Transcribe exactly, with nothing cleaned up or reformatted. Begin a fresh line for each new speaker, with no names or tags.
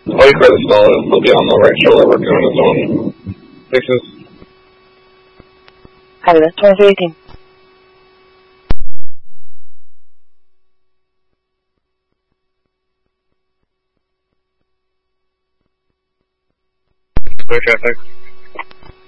Wait for the stall. He'll be on the right shoulder working on his own fixes.
Copy that. twenty-three eighteen.
Clear traffic.